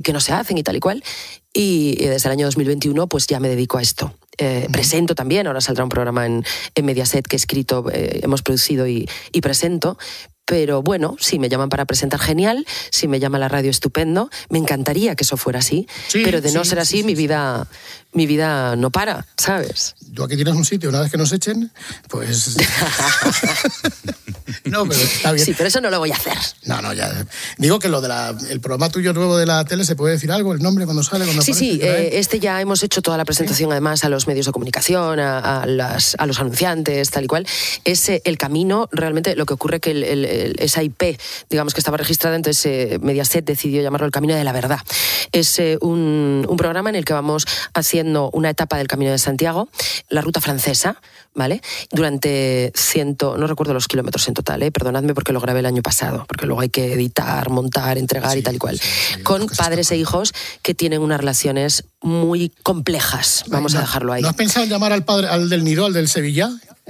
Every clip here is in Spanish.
que no se hacen y tal y cual. Y desde el año 2021 pues ya me dedico a esto. Presento también, ahora saldrá un programa en Mediaset que he escrito, hemos producido y presento. Pero bueno, si me llaman para presentar, genial. Si me llama la radio, estupendo. Me encantaría que eso fuera así. Sí, pero de no ser así, mi vida no para, ¿sabes? Tú aquí tienes un sitio, una vez que nos echen, pues... No, pero está bien. Sí, pero eso no lo voy a hacer. No, ya. Digo que lo el programa tuyo nuevo de la tele, ¿se puede decir algo? ¿El nombre cuando sale? Cuando sí, aparece, este ya hemos hecho toda la presentación, además, a los medios de comunicación, a los anunciantes, tal y cual. Es El Camino, realmente lo que ocurre que esa IP, digamos que estaba registrada, entonces Mediaset decidió llamarlo El Camino de la Verdad. Es un programa en el que vamos haciendo una etapa del Camino de Santiago, la ruta francesa, ¿vale? Durante no recuerdo los kilómetros en total, perdonadme porque lo grabé el año pasado, porque luego hay que editar, montar, entregar y tal y cual, con padres e hijos que tienen unas relaciones muy complejas, vamos a dejarlo ahí. ¿No has pensado en llamar al del Nido, al del Sevilla?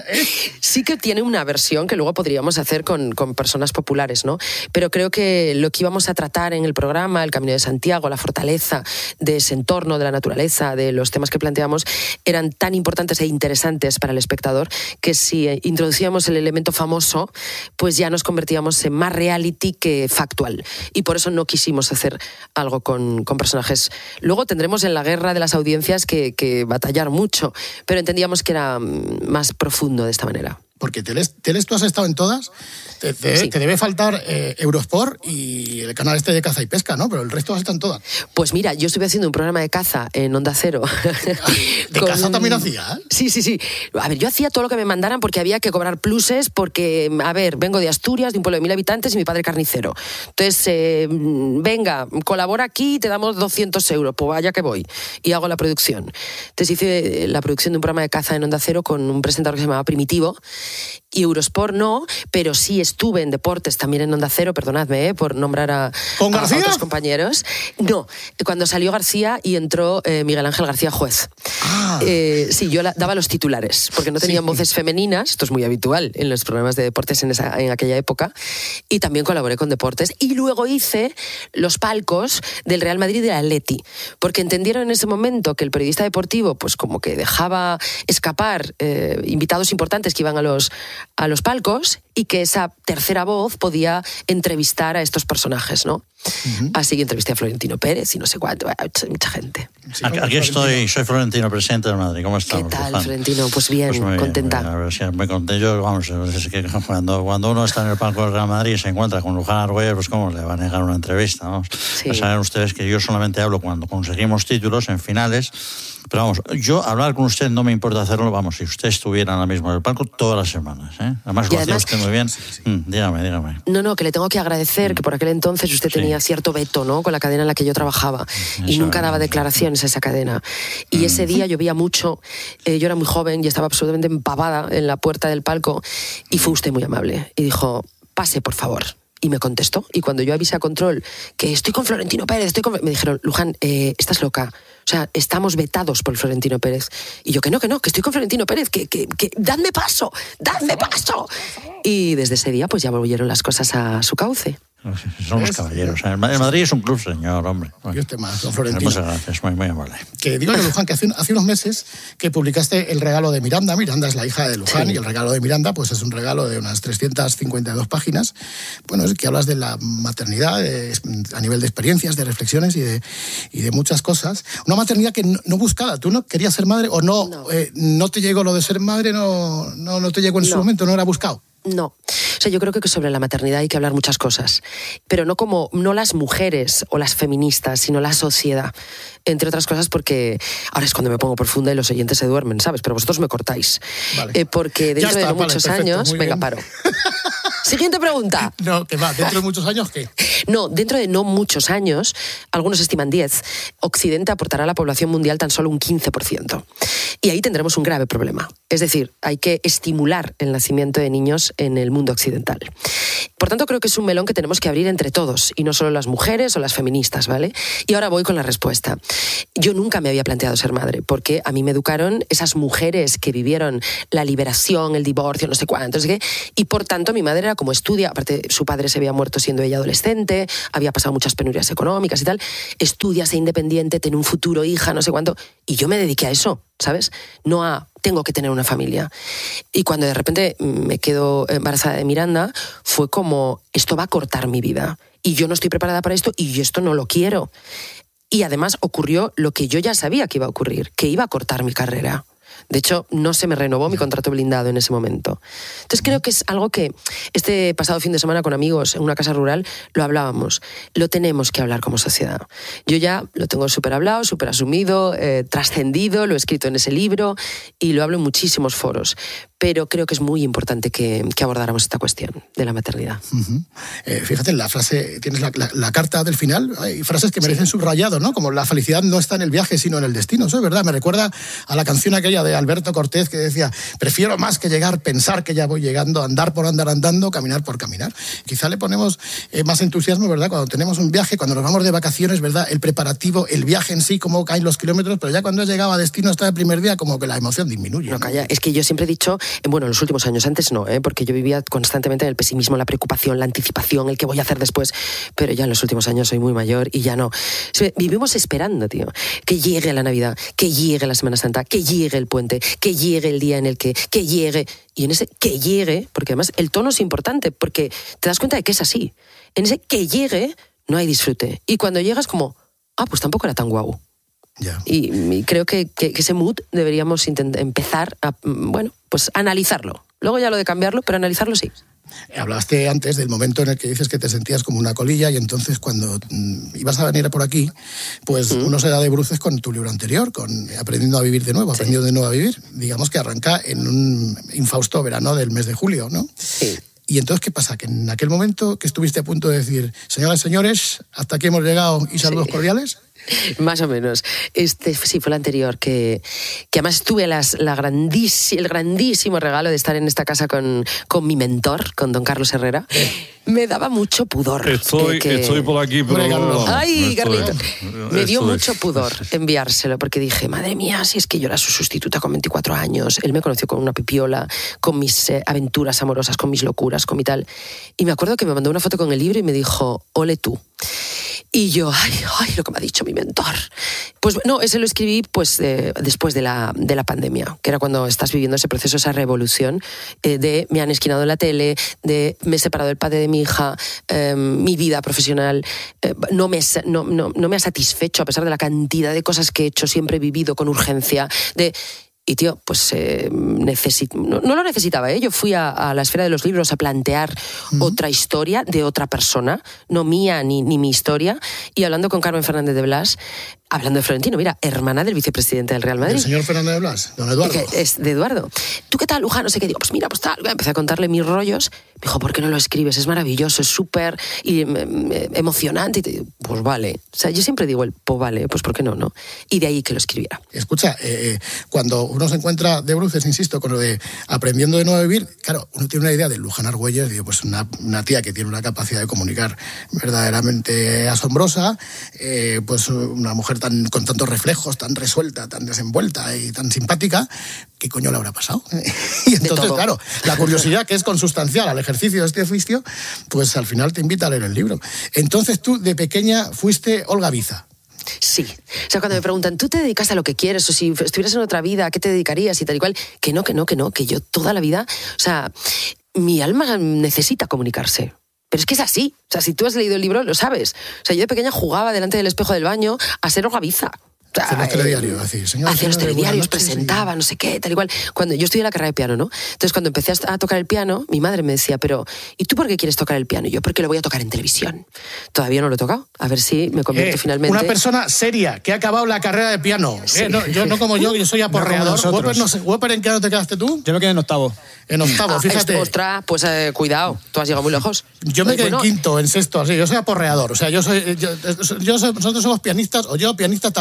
Sí que tiene una versión que luego podríamos hacer con personas populares, ¿no? Pero creo que lo que íbamos a tratar en el programa, el Camino de Santiago, la fortaleza de ese entorno, de la naturaleza, de los temas que planteamos, eran tan importantes e interesantes para el espectador que si introducíamos el elemento famoso, pues ya nos convertíamos en más reality que factual. Y por eso no quisimos hacer algo con personajes. Luego tendremos en la guerra de las audiencias que batallar mucho, pero entendíamos que era más profundo de esta manera. Porque Teles tú has estado en todas, sí. Te debe faltar Eurosport y el canal este de caza y pesca, ¿no? Pero el resto has estado en todas. Pues mira, yo estuve haciendo un programa de caza en Onda Cero. ¿De caza también hacías? Sí. A ver, yo hacía todo lo que me mandaran porque había que cobrar pluses, porque, a ver, vengo de Asturias, de un pueblo de 1000 habitantes y mi padre carnicero. Entonces, venga, colabora aquí y te damos 200 euros, pues vaya que voy. Y hago la producción. Entonces hice la producción de un programa de caza en Onda Cero con un presentador que se llamaba Primitivo. Y Eurosport no, pero sí estuve en deportes también en Onda Cero, perdonadme, por nombrar a otros compañeros. No, cuando salió García y entró Miguel Ángel García Juez. Sí, yo daba los titulares, porque no tenían voces femeninas, esto es muy habitual en los programas de deportes en aquella época, y también colaboré con deportes. Y luego hice los palcos del Real Madrid y del Atleti, porque entendieron en ese momento que el periodista deportivo, pues como que dejaba escapar invitados importantes que iban a los palcos y que esa tercera voz podía entrevistar a estos personajes, ¿no? Uh-huh. Así que entrevisté a Florentino Pérez y no sé cuánto, mucha gente. Sí, aquí estoy, soy Florentino, presidente de Madrid. ¿Cómo estamos? ¿Qué tal, Florentino? Pues bien, pues muy contenta. Muy contento. Yo, vamos, es que cuando uno está en el palco del Real Madrid y se encuentra con Luján Argüelles, pues cómo le va a negar una entrevista, ¿no? Sí. Saben ustedes que yo solamente hablo cuando conseguimos títulos en finales. Pero vamos, yo hablar con usted no me importa hacerlo, vamos, si usted estuviera ahora mismo en el palco todas las semanas, ¿eh? Además lo hacía usted muy bien. Sí. Dígame. No, que le tengo que agradecer que por aquel entonces usted tenía cierto veto, ¿no? Con la cadena en la que yo trabajaba y nunca daba declaraciones a esa cadena. Y ese día llovía mucho, yo era muy joven y estaba absolutamente empavada en la puerta del palco y fue usted muy amable y dijo, pase por favor. Y me contestó. Y cuando yo avisé a control que estoy con Florentino Pérez, me dijeron, Luján, estás loca. O sea, estamos vetados por Florentino Pérez. Y yo, que no, que estoy con Florentino Pérez, que dadme paso. Y desde ese día, pues ya volvieron las cosas a su cauce. Son los caballeros. El Madrid es un club, señor, hombre. Bueno, y más, don Florentino. Muchas gracias, muy amable. Que digo yo, Luján, que hace unos meses que publicaste el regalo de Miranda. Miranda es la hija de Luján, sí. Y el regalo de Miranda pues es un regalo de unas 352 páginas. Bueno, es que hablas de la maternidad a nivel de experiencias, de reflexiones y de muchas cosas. Una maternidad que no buscada. ¿Tú no querías ser madre o no? ¿No te llegó lo de ser madre? ¿No te llegó en su momento? ¿No era buscado? No. O sea, yo creo que sobre la maternidad hay que hablar muchas cosas, pero no las mujeres o las feministas, sino la sociedad, entre otras cosas, porque ahora es cuando me pongo profunda y los oyentes se duermen, ¿sabes? Pero vosotros me cortáis. Vale. Porque dentro de muchos años... Venga, paro. Siguiente pregunta. No, que va, ¿dentro de muchos años qué? No, dentro de no muchos años, algunos estiman 10, Occidente aportará a la población mundial tan solo un 15%. Y ahí tendremos un grave problema. Es decir, hay que estimular el nacimiento de niños en el mundo occidental. Por tanto, creo que es un melón que tenemos que abrir entre todos, y no solo las mujeres o las feministas, ¿vale? Y ahora voy con la respuesta. Yo nunca me había planteado ser madre, porque a mí me educaron esas mujeres que vivieron la liberación, el divorcio, no sé cuánto, no sé qué, y por tanto mi madre era como estudia, aparte su padre se había muerto siendo ella adolescente, había pasado muchas penurias económicas y tal, estudia, sé independiente, ten un futuro, hija, no sé cuánto, y yo me dediqué a eso, ¿sabes? No a tengo que tener una familia. Y cuando de repente me quedo embarazada de Miranda, fue como, esto va a cortar mi vida, y yo no estoy preparada para esto, y yo esto no lo quiero. Y además ocurrió lo que yo ya sabía que iba a ocurrir, que iba a cortar mi carrera. De hecho, no se me renovó mi contrato blindado en ese momento. Entonces creo que es algo que este pasado fin de semana con amigos en una casa rural lo hablábamos. Lo tenemos que hablar como sociedad. Yo ya lo tengo súper hablado, súper asumido, trascendido, lo he escrito en ese libro y lo hablo en muchísimos foros. Pero creo que es muy importante que abordáramos esta cuestión de la maternidad. Fíjate, en la frase, tienes la carta del final, hay frases que merecen subrayado, ¿no? Como la felicidad no está en el viaje, sino en el destino. Eso es verdad, me recuerda a la canción aquella de Alberto Cortés que decía, prefiero más que llegar, pensar que ya voy llegando, andar por andar andando, caminar por caminar. Quizá le ponemos más entusiasmo, ¿verdad? Cuando tenemos un viaje, cuando nos vamos de vacaciones, ¿verdad? El preparativo, el viaje en sí, cómo caen los kilómetros, pero ya cuando has llegado a destino hasta el primer día, como que la emoción disminuye. No, calla, es que yo siempre he dicho, bueno, en los últimos años, antes no, porque yo vivía constantemente en el pesimismo, la preocupación, la anticipación, el qué voy a hacer después, pero ya en los últimos años soy muy mayor y ya no. Vivimos esperando, tío, que llegue la Navidad, que llegue la Semana Santa, que llegue el puente, que llegue el día en el que llegue, y en ese que llegue, porque además el tono es importante, porque te das cuenta de que es así, en ese que llegue no hay disfrute, y cuando llegas como, pues tampoco era tan guau. Yeah. Y creo que ese mood deberíamos empezar a, bueno, pues analizarlo. Luego ya lo de cambiarlo, pero analizarlo sí. Hablaste antes del momento en el que dices que te sentías como una colilla y entonces cuando ibas a venir por aquí, pues uno se da de bruces con tu libro anterior, con Aprendiendo a vivir de nuevo, Aprendiendo de nuevo a vivir. Digamos que arranca en un infausto verano del mes de julio, ¿no? Sí. Y entonces, ¿qué pasa? Que en aquel momento que estuviste a punto de decir, señoras y señores, hasta aquí hemos llegado y saludos cordiales. Más o menos. Sí, fue el anterior, que además tuve el grandísimo regalo de estar en esta casa con mi mentor, con don Carlos Herrera. Me daba mucho pudor. Estoy por aquí, pero... ¡Ay, Carlito! Me dio mucho pudor enviárselo, porque dije, madre mía, si es que yo era su sustituta con 24 años, él me conoció con una pipiola, con mis aventuras amorosas, con mis locuras, con mi tal. Y me acuerdo que me mandó una foto con el libro y me dijo, ole tú. Y yo, ay, lo que me ha dicho mi mentor. Pues no, ese lo escribí pues después de la pandemia, que era cuando estás viviendo ese proceso, esa revolución de me han esquinado en la tele, de me he separado del padre de mi hija, mi vida profesional no me ha satisfecho a pesar de la cantidad de cosas que he hecho, siempre he vivido con urgencia, y tío, pues no lo necesitaba, ¿eh? Yo fui a la esfera de los libros a plantear otra historia de otra persona, no mía ni mi historia, y hablando con Carmen Fernández de Blas, hablando de Florentino, mira, hermana del vicepresidente del Real Madrid. ¿El señor Fernández de Blas? Don Eduardo. Es de Eduardo. ¿Tú qué tal, Luján? No sé qué. Digo, pues mira, pues tal. Empecé a contarle mis rollos. Me dijo, ¿por qué no lo escribes? Es maravilloso, es súper emocionante. Y te digo, pues vale. O sea, yo siempre digo, pues vale, pues ¿por qué no? Y de ahí que lo escribiera. Escucha, cuando uno se encuentra de bruces, insisto, con lo de Aprendiendo de nuevo a vivir, claro, uno tiene una idea de Luján Argüelles, digo, pues una tía que tiene una capacidad de comunicar verdaderamente asombrosa, pues una mujer con tantos reflejos, tan resuelta, tan desenvuelta y tan simpática, ¿qué coño le habrá pasado? Y entonces, claro, la curiosidad que es consustancial al ejercicio de este oficio, pues al final te invita a leer el libro. Entonces tú, de pequeña, fuiste Olga Biza. Sí. O sea, cuando me preguntan, ¿tú te dedicas a lo que quieres? O si estuvieras en otra vida, ¿a qué te dedicarías? Y tal y cual. Que no, que yo toda la vida... O sea, mi alma necesita comunicarse. Pero es que es así. O sea, si tú has leído el libro, lo sabes. O sea, yo de pequeña jugaba delante del espejo del baño a ser Olga Biza. Hacía los telediarios, hacía los telediarios, presentaba, no sé qué, tal y cual. Cuando yo estudié la carrera de piano, ¿no? Entonces, cuando empecé a tocar el piano, mi madre me decía, pero ¿y tú por qué quieres tocar el piano? Y yo, porque lo voy a tocar en televisión. Todavía no lo he tocado. A ver si me convierto finalmente. Una persona seria que ha acabado la carrera de piano. Sí. Yo no como yo soy aporreador. ¿Whopper, ¿en qué año te quedaste tú? Yo me quedé en octavo. En octavo, fíjate. Ostras, pues cuidado, tú has llegado muy lejos. Yo me quedé en quinto, en sexto, así. Yo soy aporreador. O sea, nosotros somos pianistas, o yo pianista tabernero,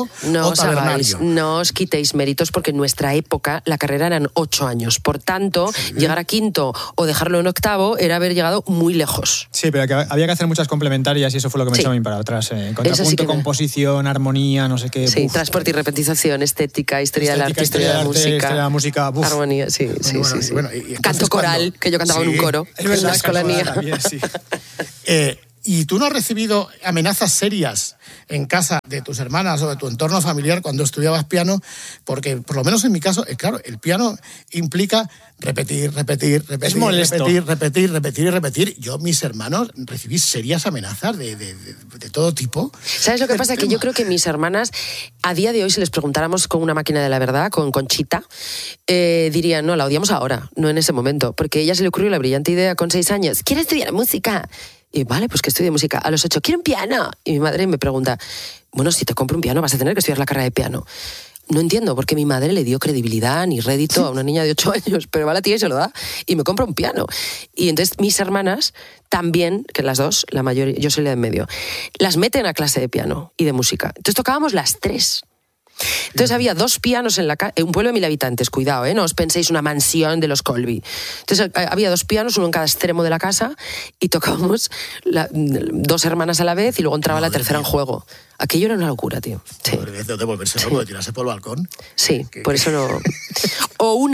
Quinto o tabernario. No os quitéis méritos porque en nuestra época la carrera eran 8 años. Por tanto, llegar a quinto o dejarlo en octavo era haber llegado muy lejos. Sí, pero había que hacer muchas complementarias y eso fue lo que me echó a mí para atrás. Contrapunto, composición, armonía, no sé qué. Sí, transporte y repetización, estética, historia del arte, historia de la música. Armonía, sí. Canto coral, que yo cantaba en un coro en la escolanía. ¿Y tú no has recibido amenazas serias en casa de tus hermanas o de tu entorno familiar cuando estudiabas piano? Porque, por lo menos en mi caso, claro, el piano implica repetir, es molesto. repetir. Yo, mis hermanos, recibí serias amenazas de todo tipo. ¿Sabes lo que pasa? Que yo creo que mis hermanas, a día de hoy, si les preguntáramos con una máquina de la verdad, con Conchita, dirían, no, la odiamos ahora, no en ese momento. Porque a ella se le ocurrió la brillante idea con 6 años, ¿quiere estudiar música? Y vale, pues que estudie música. A los 8, quiero un piano. Y mi madre me pregunta, bueno, si te compro un piano vas a tener que estudiar la carrera de piano. No entiendo por qué mi madre le dio credibilidad ni rédito a una niña de 8 años, pero va la tía y se lo da y me compra un piano. Y entonces mis hermanas también, que las dos, la mayor, yo soy la de en medio, las meten a clase de piano y de música. Entonces tocábamos las 3. Entonces había 2 pianos en un pueblo de 1000 habitantes, cuidado, no os penséis una mansión de los Colby. Entonces había 2 pianos, uno en cada extremo de la casa, y tocábamos 2 hermanas a la vez y luego entraba la tercera en juego. Aquello era una locura, tío. Sí. De volverse loco, de tirarse por el balcón. Sí, por eso no. O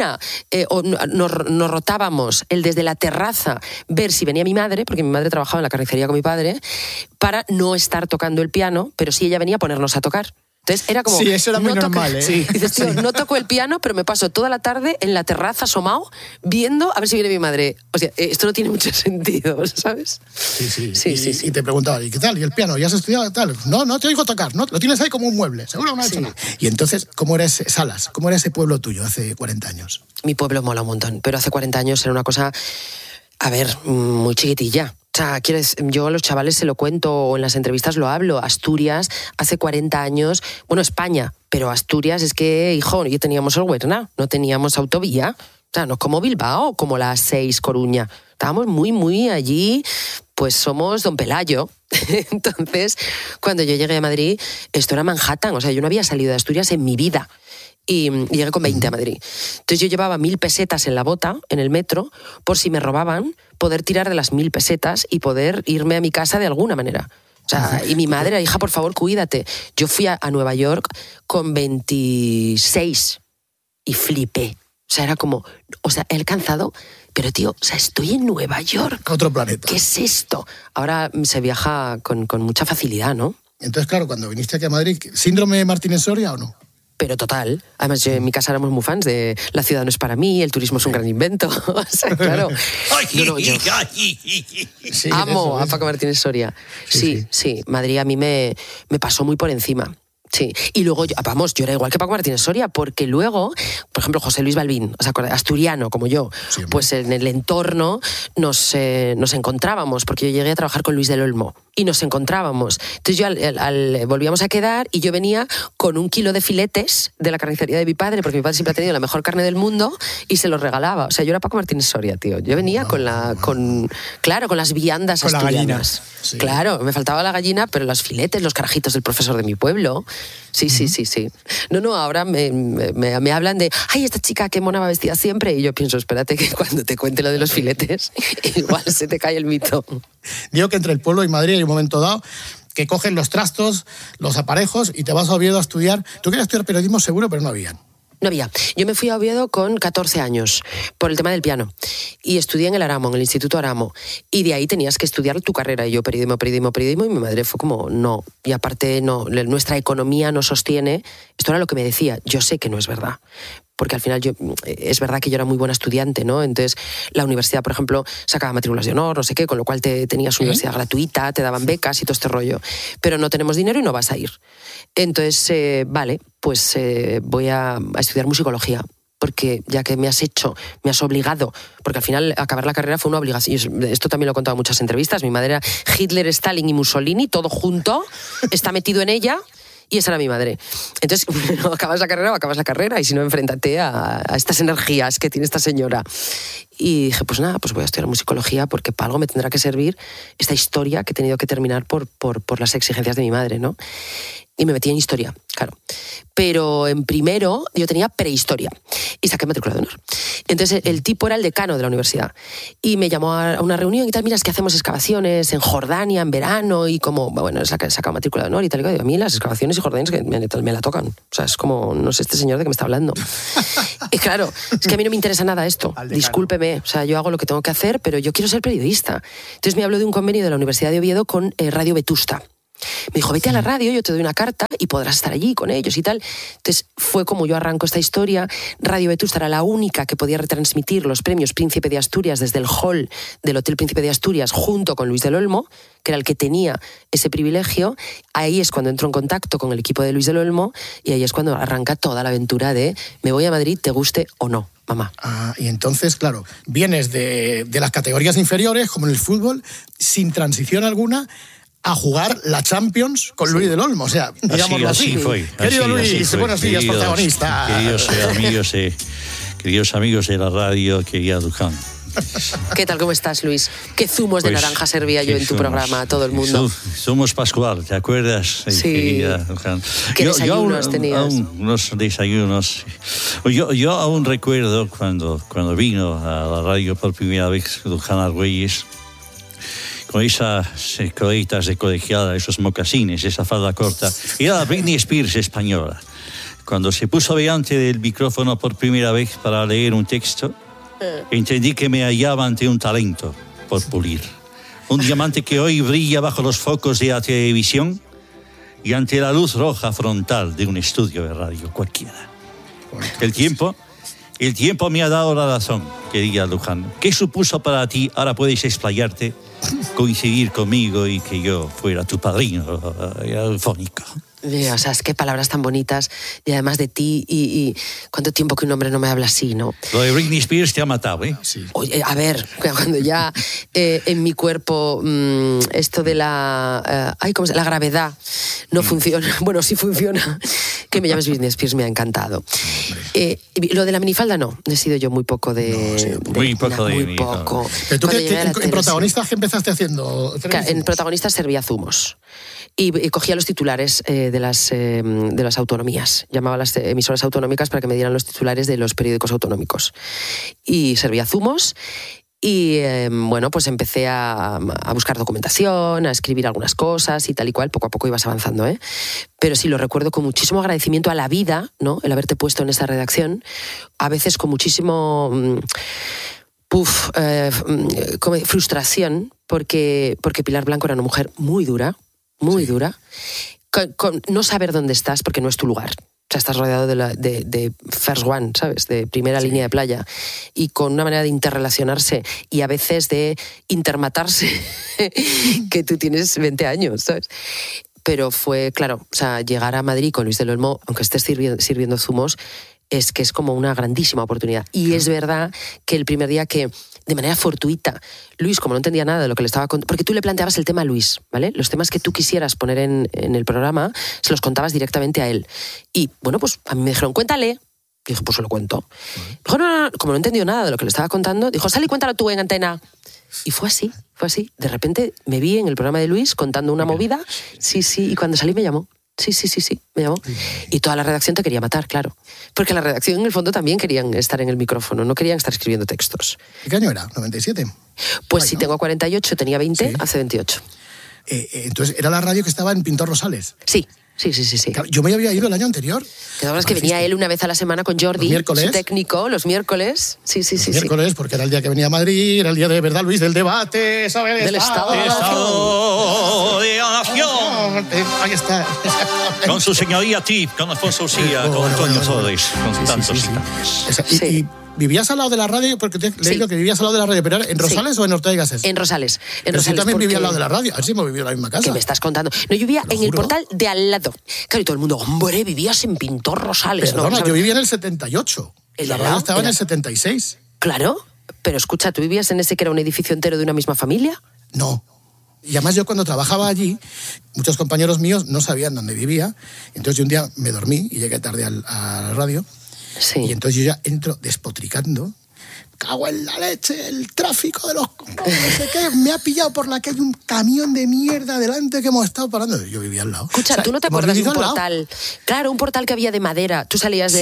nos rotábamos el desde la terraza ver si venía mi madre, porque mi madre trabajaba en la carnicería con mi padre, para no estar tocando el piano, pero si ella venía a ponernos a tocar. Entonces era como... Sí, eso era muy normal, Sí. Dices, tío, no toco el piano, pero me paso toda la tarde en la terraza asomado, viendo a ver si viene mi madre. O sea, esto no tiene mucho sentido, ¿sabes? Sí. Y te preguntaba, ¿y qué tal? ¿Y el piano? ¿Ya has estudiado tal? No te oigo tocar, ¿no? Lo tienes ahí como un mueble, seguro no ha hecho nada. Y entonces, ¿cómo era Salas? ¿Cómo era ese pueblo tuyo hace 40 años? Mi pueblo mola un montón, pero hace 40 años era una cosa, a ver, muy chiquitilla. O sea, yo a los chavales se lo cuento o en las entrevistas lo hablo. Asturias, hace 40 años, bueno, España, pero Asturias es que, hijo, ya teníamos el Huerna, no teníamos autovía. O sea, no como Bilbao, como la 6 Coruña. Estábamos muy, muy allí, pues somos Don Pelayo. Entonces, cuando yo llegué a Madrid, esto era Manhattan. O sea, yo no había salido de Asturias en mi vida. Y llegué con 20 a Madrid. Entonces yo llevaba 1000 pesetas en la bota, en el metro, por si me robaban, poder tirar de las 1000 pesetas y poder irme a mi casa de alguna manera. O sea, y mi madre, hija, por favor, cuídate. Yo fui a Nueva York con 26 y flipé. O sea, era como, he alcanzado, pero tío, o sea, estoy en Nueva York. Otro planeta. ¿Qué es esto? Ahora se viaja con mucha facilidad, ¿no? Entonces, claro, cuando viniste aquí a Madrid, ¿síndrome Martínez Soria o no? Pero total. Además, yo en mi casa éramos muy fans de La ciudad no es para mí, el turismo es un gran invento. O sea, claro. Yo amo a Paco Martínez Soria. Sí. Madrid a mí me pasó muy por encima. Sí, y luego, yo era igual que Paco Martínez Soria, porque luego, por ejemplo, José Luis Balbín, o sea, asturiano como yo, sí, pues en el entorno nos encontrábamos, porque yo llegué a trabajar con Luis del Olmo, y nos encontrábamos. Entonces yo volvíamos a quedar y yo venía con 1 kilo de filetes de la carnicería de mi padre, porque mi padre siempre ha tenido la mejor carne del mundo, y se los regalaba. O sea, yo era Paco Martínez Soria, tío. Yo venía con las viandas con asturianas. La sí. Claro, me faltaba la gallina, pero los filetes, los carajitos del profesor de mi pueblo. Sí. No, ahora me hablan de, ay, esta chica qué mona va vestida siempre, y yo pienso, espérate que cuando te cuente lo de los filetes, igual se te cae el mito. Digo que entre el pueblo y Madrid hay un momento dado que cogen los trastos, los aparejos y te vas a Oviedo a estudiar. Tú querías estudiar periodismo seguro, pero no había. No había. Yo me fui a Oviedo con 14 años por el tema del piano y estudié en el Aramo, en el Instituto Aramo, y de ahí tenías que estudiar tu carrera, y yo periodismo, y mi madre fue como, no, y aparte no, nuestra economía no sostiene. Esto era lo que me decía. Yo sé que no es verdad, porque al final es verdad que yo era muy buena estudiante, ¿no? Entonces la universidad, por ejemplo, sacaba matrículas de honor, no sé qué, con lo cual tenías universidad gratuita, te daban becas y todo este rollo, pero no tenemos dinero y no vas a ir. Entonces, vale, pues voy a estudiar musicología, porque ya que me has obligado, porque al final acabar la carrera fue una obligación. Esto también lo he contado en muchas entrevistas. Mi madre era Hitler, Stalin y Mussolini, todo junto, está metido en ella. Y esa era mi madre. Entonces, acabas la carrera, y si no, enfréntate a estas energías que tiene esta señora. Y dije, pues nada, pues voy a estudiar musicología, porque para algo me tendrá que servir esta historia que he tenido que terminar por las exigencias de mi madre, ¿no? y me metí en historia, claro. Pero en primero yo tenía prehistoria y saqué matrícula de honor. Entonces el tipo era el decano de la universidad y me llamó a una reunión y tal, mira, es que hacemos excavaciones en Jordania en verano y como, bueno, he sacado matrícula de honor y tal, y digo, a mí las excavaciones y Jordania que me la tocan. O sea, es como, no sé este señor de qué me está hablando. Y claro, es que a mí no me interesa nada esto, discúlpeme, o sea, yo hago lo que tengo que hacer, pero yo quiero ser periodista. Entonces me habló de un convenio de la Universidad de Oviedo con Radio Vetusta. Me dijo, vete a la radio, yo te doy una carta y podrás estar allí con ellos y tal. Entonces fue como yo arranco esta historia. Radio Vetusta era la única que podía retransmitir los premios Príncipe de Asturias desde el hall del Hotel Príncipe de Asturias junto con Luis del Olmo, que era el que tenía ese privilegio. Ahí es cuando entro en contacto con el equipo de Luis del Olmo y ahí es cuando arranca toda la aventura de me voy a Madrid, te guste o no, mamá. Y entonces, claro, vienes de las categorías inferiores, como en el fútbol, sin transición alguna, a jugar la Champions con Luis del Olmo, o sea, digámoslo así. Fue. Querido Luis, buenos días, protagonista. Queridos amigos de la radio, querida Luján. ¿Qué tal, cómo estás, Luis? ¿Qué zumos de naranja servía yo en tu programa a todo el mundo? Somos Pascual, ¿te acuerdas? Sí. ¿Qué desayunos tenías? Unos desayunos. Yo aún recuerdo cuando vino a la radio por primera vez Luján Argüelles, con esas coletas de colegiala, esos mocasines, esa falda corta. Era la Britney Spears española. Cuando se puso delante del micrófono por primera vez para leer un texto, entendí que me hallaba ante un talento por pulir. Un diamante que hoy brilla bajo los focos de la televisión y ante la luz roja frontal de un estudio de radio cualquiera. El tiempo me ha dado la razón, querida Luján. ¿Qué supuso para ti? Ahora puedes explayarte, coincidir conmigo y que yo fuera tu padrino fónico. O sea, es que palabras tan bonitas y además de ti y cuánto tiempo que un hombre no me habla así, ¿no? Lo de Britney Spears te ha matado, ¿eh? Sí. Oye, a ver, cuando ya en mi cuerpo esto de la la gravedad no funciona, bueno, sí funciona, que me llames Britney Spears me ha encantado. Lo de la minifalda no, he sido yo muy poco de... Muy poco. ¿Pero tú en Protagonistas qué empezaste haciendo? En Protagonistas servía zumos. Y cogía los titulares de las autonomías. Llamaba a las emisoras autonómicas para que me dieran los titulares de los periódicos autonómicos. Y servía zumos. Y bueno, pues empecé a buscar documentación, a escribir algunas cosas y tal y cual. Poco a poco ibas avanzando, ¿eh? Pero sí, lo recuerdo con muchísimo agradecimiento a la vida, ¿no? El haberte puesto en esa redacción. A veces con muchísimo... frustración, porque Pilar Blanco era una mujer muy dura, con no saber dónde estás porque no es tu lugar. O sea, estás rodeado de first one, ¿sabes? De primera línea de playa. Y con una manera de interrelacionarse y a veces de intermatarse, que tú tienes 20 años, ¿sabes? Pero fue, claro, o sea, llegar a Madrid con Luis del Olmo, aunque estés sirviendo zumos, es que es como una grandísima oportunidad. Y es verdad que el primer día que, de manera fortuita, Luis, como no entendía nada de lo que le estaba contando, porque tú le planteabas el tema a Luis, ¿vale? Los temas que tú quisieras poner en el programa, se los contabas directamente a él. Y, bueno, pues a mí me dijeron, cuéntale. Dije, pues se lo cuento. Dijo, no, como no entendió nada de lo que le estaba contando, dijo, sal y cuéntalo tú en antena. Y fue así. De repente me vi en el programa de Luis contando una movida, sí, y cuando salí me llamó. Sí, me llamó. Y toda la redacción te quería matar, claro. Porque la redacción, en el fondo, también querían estar en el micrófono, no querían estar escribiendo textos. ¿Qué año era? ¿97? Pues si tengo 48, tenía 20, sí. Hace 28. Entonces, ¿era la radio que estaba en Pintor Rosales? Sí. Claro, yo me había ido el año anterior. Que es que venía él una vez a la semana con Jordi, su técnico, los miércoles. Sí. Los miércoles, porque era el día que venía a Madrid, era el día de verdad, Luis, del debate, ¿sabes? Del Estado de la Nación. Ahí está. Con su señoría Tip, con Alfonso Ucía, con Antonio Flores, con tantos. Y ¿vivías al lado de la radio? Porque te he leído que vivías al lado de la radio, pero ¿en Rosales o en Ortega y Gasset? En Rosales. Pero yo también vivía al lado de la radio. A ver si hemos vivido en la misma casa. ¿Qué me estás contando? No, yo vivía en el portal de al lado. Claro, y todo el mundo, hombre, vivías en Pintor Rosales. Perdona, yo vivía en el 78. La radio estaba en el 76. Claro, pero escucha, ¿tú vivías en ese que era un edificio entero de una misma familia? No. Y además yo cuando trabajaba allí, muchos compañeros míos no sabían dónde vivía. Entonces yo un día me dormí y llegué tarde a la radio. Sí. Y entonces yo ya entro despotricando. cago en la leche, el tráfico de los... No sé qué, me ha pillado por la calle un camión de mierda delante que hemos estado parando. Yo vivía al lado. Escucha, ¿tú no te acuerdas de un portal? Claro, un portal que había de madera. Tú salías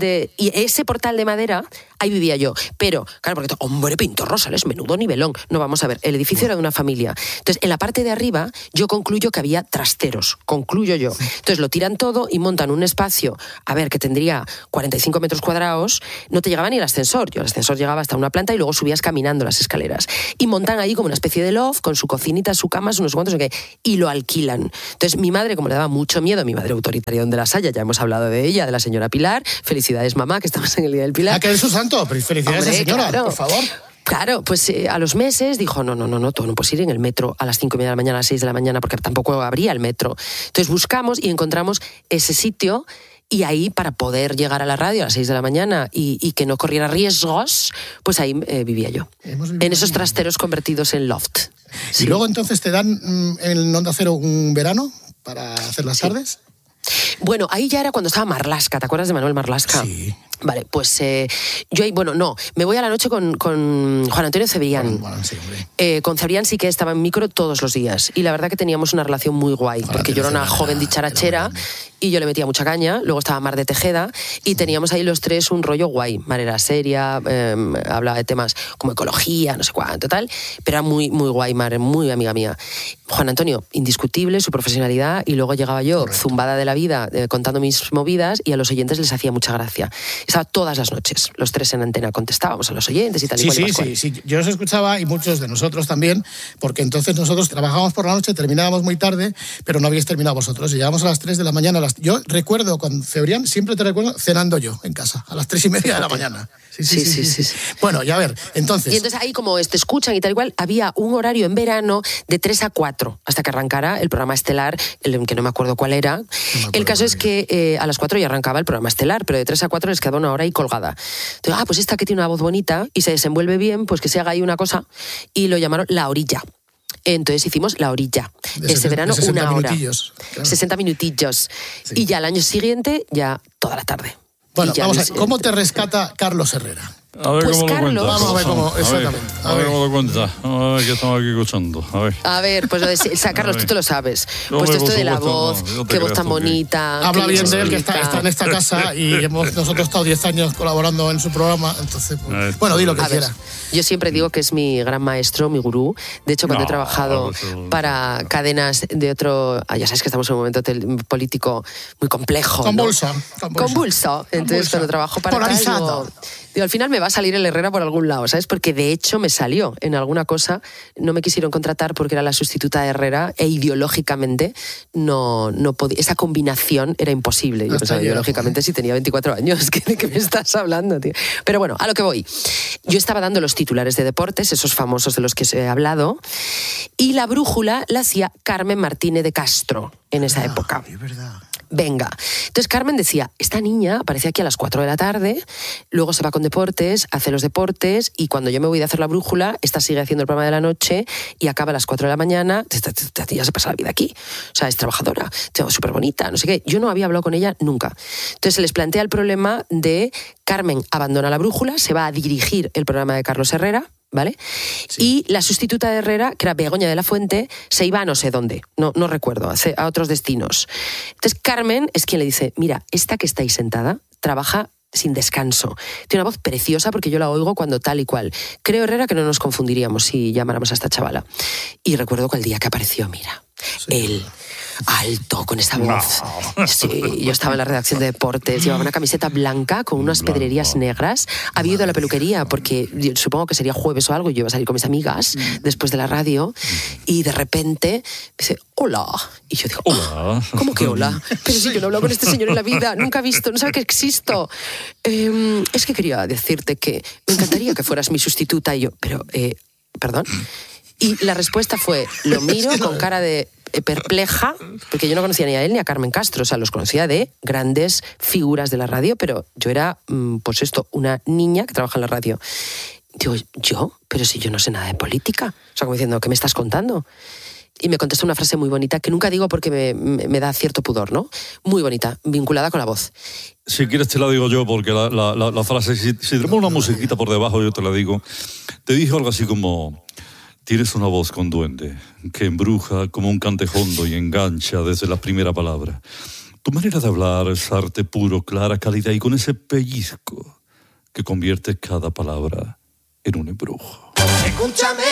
y ese portal de madera, ahí vivía yo. Pero, claro, porque, hombre, Pintor Rosales, menudo nivelón. No, vamos a ver, el edificio era de una familia. Entonces, en la parte de arriba, yo concluyo que había trasteros. Concluyo yo. Entonces, lo tiran todo y montan un espacio, a ver, que tendría 45 metros cuadrados. No te llegaba ni el ascensor. Yo el ascensor llegaba hasta una planta y luego subías caminando las escaleras. Y montan ahí como una especie de loft con su cocinita, su cama, unos cuantos, y lo alquilan. Entonces, mi madre, como le daba mucho miedo, mi madre autoritaria donde las haya, ya hemos hablado de ella, de la señora Pilar. Felicidades, mamá, que estamos en el Día del Pilar. Que es su santo, felicidades, hombre, señora, claro, por favor. Claro, pues a los meses dijo, no, tú no puedes ir en el metro a las 5:30 de la mañana, a las 6 de la mañana, porque tampoco habría el metro. Entonces buscamos y encontramos ese sitio. Y ahí, para poder llegar a la radio a las 6 de la mañana y que no corriera riesgos, pues ahí vivía yo. En esos trasteros convertidos en loft. Sí. Y luego entonces te dan en Onda Cero un verano para hacer las tardes. Bueno, ahí ya era cuando estaba Marlaska. ¿Te acuerdas de Manuel Marlaska? Sí. Vale, pues yo ahí, me voy a la noche con Juan Antonio Cebrián. Sí, con Cebrián sí que estaba en micro todos los días. Y la verdad que teníamos una relación muy guay, porque yo era una joven dicharachera y yo le metía mucha caña. Luego estaba Mar de Tejeda y teníamos ahí los tres un rollo guay. Mar era seria, hablaba de temas como ecología, no sé cuánto, tal. Pero era muy, muy guay, Mar, muy amiga mía. Juan Antonio, indiscutible, su profesionalidad. Y luego llegaba yo, zumbada de la vida, contando mis movidas, y a los oyentes les hacía mucha gracia. Estaba todas las noches, los tres en antena, contestábamos a los oyentes y tal y cual. Sí. Yo os escuchaba y muchos de nosotros también, porque entonces nosotros trabajábamos por la noche, terminábamos muy tarde, pero no habíais terminado vosotros. Y llegábamos a las 3 de la mañana. Yo recuerdo con Cebrián, siempre te recuerdo cenando yo en casa, a las 3:30 de la mañana. Sí. Bueno, ya a ver, entonces... Y entonces ahí como te escuchan y tal igual, había un horario en verano de 3 a 4, hasta que arrancara el programa estelar, que no me acuerdo cuál era. El caso es que a las 4 ya arrancaba el programa estelar, pero de 3 a 4 les quedaba una hora ahí colgada. Entonces, pues esta que tiene una voz bonita y se desenvuelve bien, pues que se haga ahí una cosa, y lo llamaron La Orilla. Entonces hicimos La Orilla. Ese verano, 1 hora. Claro. 60 minutillos. Sí. Y ya al año siguiente, ya toda la tarde. Bueno, vamos a ver, ¿cómo te rescata Carlos Herrera? A ver pues cómo Carlos, lo cuentas. Vamos a ver cómo, exactamente. A ver cómo lo cuentas. A ver qué estamos aquí escuchando. A ver, pues lo de, Carlos, tú te lo sabes. Pues esto de la voz, qué voz tan bonita. Habla bien de él, que está en esta casa y nosotros estado 10 años colaborando en su programa. Entonces, pues, bueno, di lo que quiera. Yo siempre digo que es mi gran maestro, mi gurú. De hecho, cuando he trabajado para cadenas de otro... ya sabes que estamos en un momento político muy complejo. Convulso. Entonces, cuando trabajo para... Polarizado. Digo, al final me va a salir el Herrera por algún lado, ¿sabes? Porque de hecho me salió en alguna cosa. No me quisieron contratar porque era la sustituta de Herrera e ideológicamente no podía. Esa combinación era imposible. Yo pensaba, ideológicamente, si tenía 24 años, ¿de qué me estás hablando, tío? Pero bueno, a lo que voy. Yo estaba dando los titulares de deportes, esos famosos de los que os he hablado, y la brújula la hacía Carmen Martínez de Castro en esa época. Es verdad. Venga. Entonces Carmen decía, esta niña aparece aquí a las 4 de la tarde, luego se va con deportes, hace los deportes, y cuando yo me voy a hacer la brújula, esta sigue haciendo el programa de la noche y acaba a las 4 de la mañana. Ya se pasa la vida aquí. O sea, es trabajadora, súper bonita, no sé qué. Yo no había hablado con ella nunca. Entonces se les plantea el problema de Carmen abandona la brújula, se va a dirigir el programa de Carlos Herrera, ¿vale? Sí. Y la sustituta de Herrera, que era Begoña de la Fuente, se iba a no sé dónde, no recuerdo, a otros destinos. Entonces Carmen es quien le dice, mira, esta que está ahí sentada trabaja sin descanso. Tiene una voz preciosa porque yo la oigo cuando tal y cual. Creo, Herrera, que no nos confundiríamos si llamáramos a esta chavala. Y recuerdo que el día que apareció, mira, él... alto, con esa voz. No. Sí, yo estaba en la redacción de deportes, llevaba una camiseta blanca con unas pedrerías negras. Había ido a la peluquería porque supongo que sería jueves o algo, y yo iba a salir con mis amigas después de la radio, y de repente me dice, hola. Y yo digo, hola. ¿Cómo que hola? Pero si yo no he hablado con este señor en la vida, nunca he visto, no sabe que existo. Es que quería decirte que me encantaría que fueras mi sustituta. Y yo, pero, perdón. Y la respuesta fue, lo miro con cara de perpleja, porque yo no conocía ni a él ni a Carmen Castro, o sea, los conocía de grandes figuras de la radio, pero yo era, pues esto, una niña que trabaja en la radio. Digo, ¿yo? Pero si yo no sé nada de política. O sea, como diciendo, ¿qué me estás contando? y me contestó una frase muy bonita, que nunca digo porque me da cierto pudor, ¿no? Muy bonita, vinculada con la voz. Si quieres te la digo yo, porque la frase, si tenemos una musiquita por debajo, yo te la digo. Te dijo algo así como: tienes una voz con duende, que embruja como un cantejondo y engancha desde la primera palabra. Tu manera de hablar es arte puro, clara, cálida y con ese pellizco que convierte cada palabra en un embrujo. Escúchame.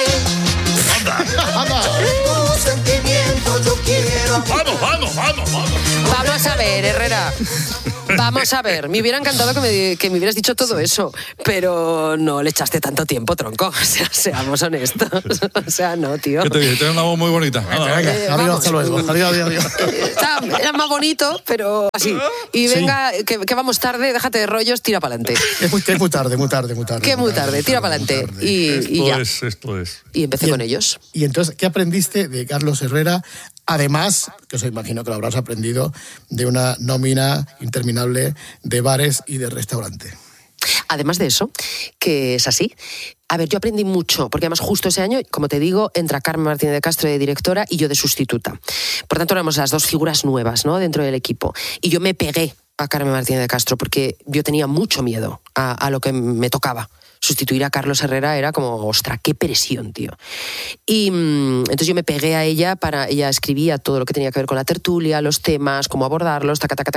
Tu sentimiento yo quiero. Vamos. Vamos a ver, Herrera. Vamos a ver. Me hubiera encantado que me hubieras dicho todo eso, pero no le echaste tanto tiempo, tronco. O sea, seamos honestos. O sea, no, tío. ¿Qué te dije? Tienes una voz muy bonita. Venga, adiós, hasta luego. Adiós. Era más bonito, pero así. Y venga, que vamos tarde, déjate de rollos, tira para adelante. Es muy tarde. Que muy tarde, tira para adelante. Y ya. Esto es. Y empecé con ellos. Y entonces, ¿qué aprendiste de Carlos Herrera? Además, que os imagino que lo habrás aprendido, de una nómina interminable de bares y de restaurante. Además de eso, que es así. A ver, yo aprendí mucho, porque además justo ese año, como te digo, entra Carmen Martínez de Castro de directora y yo de sustituta. Por tanto, éramos las dos figuras nuevas, ¿no?, dentro del equipo. Y yo me pegué a Carmen Martínez de Castro porque yo tenía mucho miedo a lo que me tocaba. Sustituir a Carlos Herrera era como, ostras, qué presión, tío. Y entonces yo me pegué a ella, ella escribía todo lo que tenía que ver con la tertulia, los temas, cómo abordarlos,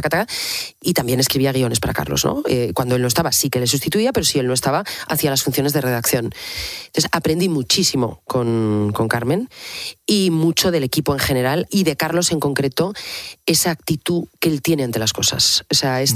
y también escribía guiones para Carlos, ¿no? Cuando él no estaba sí que le sustituía, pero si él no estaba, hacía las funciones de redacción. Entonces aprendí muchísimo con Carmen y mucho del equipo en general y de Carlos en concreto, esa actitud que él tiene ante las cosas. O sea,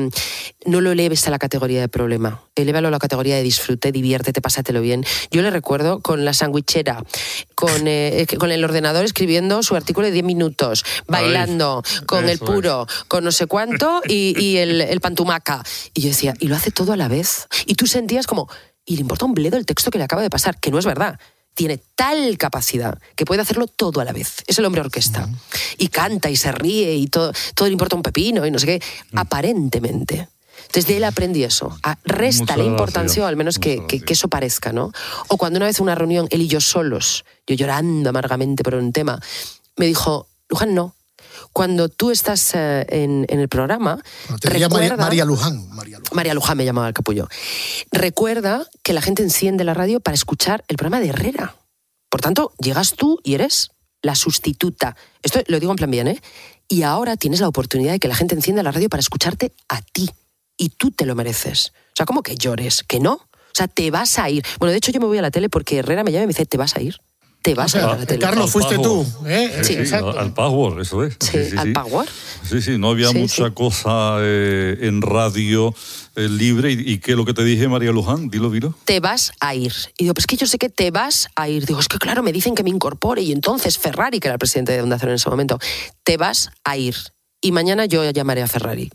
no lo eleves a la categoría de problema, elévalo a la categoría de disfrute, diviértete, pásatelo bien. Yo le recuerdo con la sandwichera, con el ordenador escribiendo su artículo de 10 minutos, bailando, con el puro, con no sé cuánto y el pantumaca. Y yo decía, y lo hace todo a la vez. Y tú sentías como, y le importa un bledo el texto que le acaba de pasar, que no es verdad. Tiene tal capacidad que puede hacerlo todo a la vez. Es el hombre orquesta. Y canta y se ríe y todo le importa un pepino y no sé qué, aparentemente. Entonces de él aprendí eso. Resta la importancia, o al menos que eso parezca, ¿no? O cuando una vez en una reunión, él y yo solos, yo llorando amargamente por un tema, me dijo, Luján, no. Cuando tú estás en el programa, recuerda... María Luján. María Luján me llamaba el capullo. Recuerda que la gente enciende la radio para escuchar el programa de Herrera. Por tanto, llegas tú y eres la sustituta. Esto lo digo en plan bien, ¿eh? Y ahora tienes la oportunidad de que la gente encienda la radio para escucharte a ti. Y tú te lo mereces. O sea, ¿cómo que llores? ¿Que no? O sea, te vas a ir. Bueno, de hecho yo me voy a la tele porque Herrera me llama y me dice, ¿te vas a ir? Te vas a ir a la tele. Carlos, fuiste tú. Sí, exacto. Al Power, eso es. Sí, al Power. Sí, no había mucha cosa en radio libre. ¿Y qué es lo que te dije, María Luján? Dilo. Te vas a ir. Y digo, pues es que yo sé que te vas a ir. Digo, es que claro, me dicen que me incorpore. Y entonces Ferrari, que era el presidente de Onda Cero en ese momento, te vas a ir. Y mañana yo llamaré a Ferrari.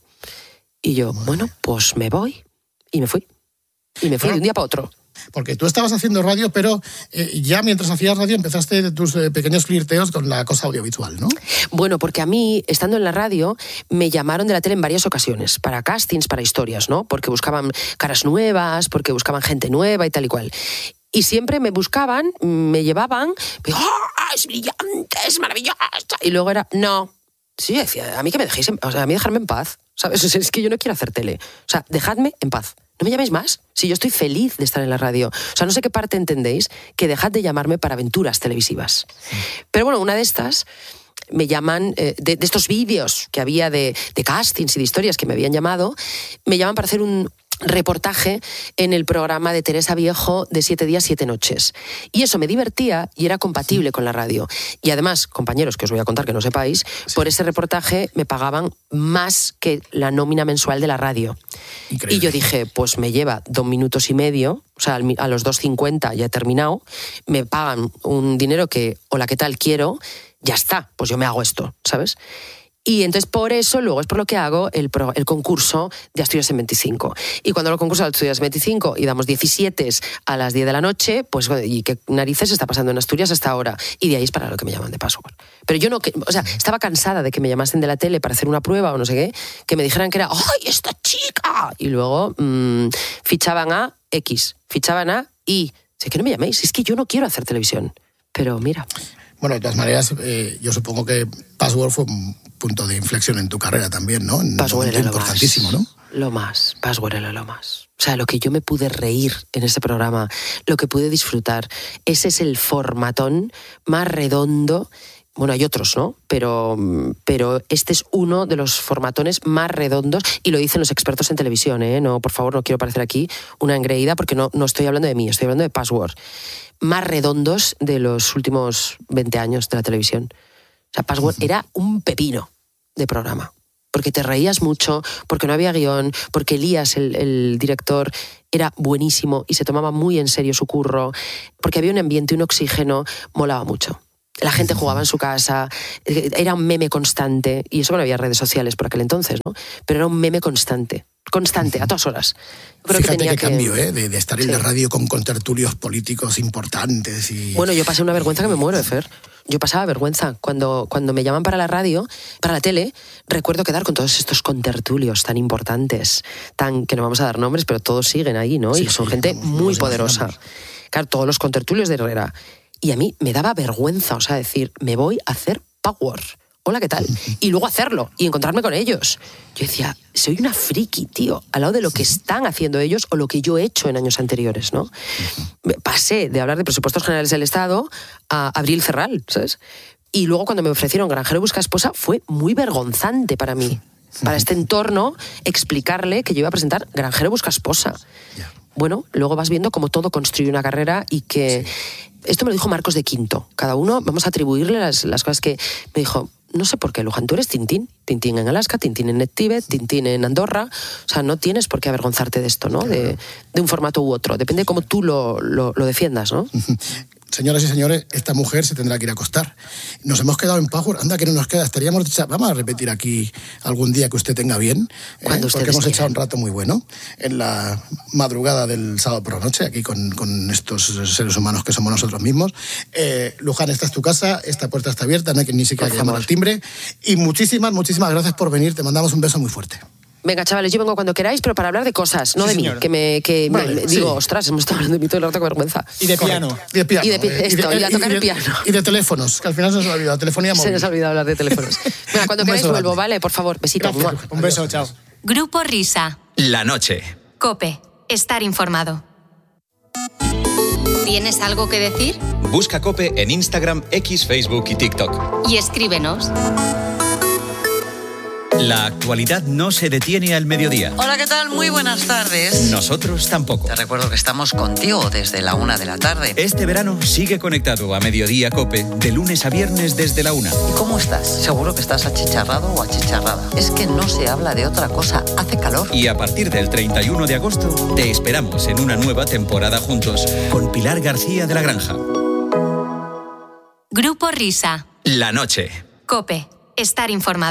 Y yo, bueno, pues me voy. Y me fui. Y me fui de un día para otro. Porque tú estabas haciendo radio, pero ya mientras hacías radio empezaste tus pequeños flirteos con la cosa audiovisual, ¿no? Bueno, porque a mí, estando en la radio, me llamaron de la tele en varias ocasiones, para castings, para historias, ¿no? Porque buscaban caras nuevas, porque buscaban gente nueva y tal y cual. Y siempre me buscaban, me llevaban, es brillante, es maravillosa. Y luego era, no. Sí, decía, a mí que me dejéis, a mí dejarme en paz, ¿sabes? Es que yo no quiero hacer tele. O sea, dejadme en paz. No me llaméis más. Si yo estoy feliz de estar en la radio. O sea, no sé qué parte entendéis que dejad de llamarme para aventuras televisivas. Pero bueno, una de estas me llaman, de estos vídeos que había de castings y de historias que me habían llamado, me llaman para hacer un reportaje en el programa de Teresa Viejo de 7 días, 7 noches. Y eso me divertía y era compatible con la radio. Y además, compañeros, que os voy a contar que no sepáis, por ese reportaje me pagaban más que la nómina mensual de la radio. Increíble. Y yo dije, pues me lleva 2 minutos y medio, o sea, a los 2:50 ya he terminado, me pagan un dinero que, hola, ¿qué tal? Quiero, ya está, pues yo me hago esto, ¿sabes? Y entonces por eso luego es por lo que hago el concurso de Asturias en 25. Y cuando lo concurso de Asturias en 25 y damos 17 a las 10 de la noche, pues ¿y qué narices está pasando en Asturias hasta ahora? Y de ahí es para lo que me llaman de Password. Pero yo no, o sea, estaba cansada de que me llamasen de la tele para hacer una prueba o no sé qué, que me dijeran que era, ¡ay, esta chica! Y luego fichaban a X, fichaban a Y. Sé que no me llaméis, es que yo no quiero hacer televisión. Pero mira... Bueno, de todas maneras, yo supongo que Password fue un punto de inflexión en tu carrera también, ¿no? Password era importantísimo, lo más, ¿no? Lo más, Password era lo más. O sea, lo que yo me pude reír en ese programa, lo que pude disfrutar, ese es el formatón más redondo. Bueno, hay otros, ¿no? Pero este es uno de los formatones más redondos, y lo dicen los expertos en televisión, ¿eh? No, por favor, no quiero parecer aquí una engreída, porque no estoy hablando de mí, estoy hablando de Password. Más redondos de los últimos 20 años de la televisión. O sea, Password era un pepino de programa. Porque te reías mucho, porque no había guión, porque Elías, el director, era buenísimo y se tomaba muy en serio su curro, porque había un ambiente, un oxígeno, molaba mucho. La gente jugaba en su casa, era un meme constante, y eso no había redes sociales por aquel entonces, ¿no? Pero era un meme constante, a todas horas. Creo Fíjate qué cambio, ¿eh? De estar en la radio con contertulios políticos importantes. Bueno, yo pasé una vergüenza que me muero, Fer. Yo pasaba vergüenza. Cuando me llaman para la radio, para la tele, recuerdo quedar con todos estos contertulios tan importantes, que no vamos a dar nombres, pero todos siguen ahí, ¿no? Sí, y son gente muy poderosa. Claro, todos los contertulios de Herrera. Y a mí me daba vergüenza, o sea, decir, me voy a hacer Power. Hola, ¿qué tal? Y luego hacerlo y encontrarme con ellos. Yo decía, soy una friki, tío, al lado de lo que están haciendo ellos o lo que yo he hecho en años anteriores, ¿no? Pasé de hablar de presupuestos generales del Estado a Abril Cerral, ¿sabes? Y luego cuando me ofrecieron Granjero busca esposa fue muy vergonzante para mí, para este entorno, explicarle que yo iba a presentar Granjero busca esposa. Bueno, luego vas viendo cómo todo construye una carrera y que... Esto me lo dijo Marcos de Quinto. Cada uno, vamos a atribuirle las cosas que me dijo. No sé por qué, Luján, tú eres Tintín. Tintín en Alaska, Tintín en Tíbet, Tintín en Andorra. O sea, no tienes por qué avergonzarte de esto, ¿no? De un formato u otro. Depende de cómo tú lo defiendas, ¿no? Señoras y señores, esta mujer se tendrá que ir a acostar. Nos hemos quedado en Power. Anda, que no nos queda. Vamos a repetir aquí algún día que usted tenga bien. Porque hemos echado un rato muy bueno en la madrugada del sábado por la noche, aquí con estos seres humanos que somos nosotros mismos. Luján, esta es tu casa, esta puerta está abierta, no hay que ni siquiera llamar al timbre. Y muchísimas gracias por venir. Te mandamos un beso muy fuerte. Venga, chavales, yo vengo cuando queráis, pero para hablar de cosas, no de mí. Digo, ostras, hemos estado hablando de mí todo el rato, con vergüenza. Y de piano. Y de piano. Y a tocar el piano. Y de teléfonos, que al final se nos ha olvidado. Telefonía móvil. Se nos ha olvidado hablar de teléfonos. Venga, cuando queráis vuelvo, ¿vale? Por favor, besito. Un beso, chao. Grupo Risa. La noche. COPE. Estar informado. ¿Tienes algo que decir? Busca COPE en Instagram, X, Facebook y TikTok. Y escríbenos. La actualidad no se detiene al mediodía. Hola, ¿qué tal? Muy buenas tardes. Nosotros tampoco. Te recuerdo que estamos contigo desde la 1 de la tarde. Este verano sigue conectado a Mediodía COPE de lunes a viernes desde la 1. ¿Y cómo estás? Seguro que estás achicharrado o achicharrada. Es que no se habla de otra cosa. Hace calor. Y a partir del 31 de agosto te esperamos en una nueva temporada juntos con Pilar García de la Granja. Grupo Risa. La noche. COPE. Estar informado.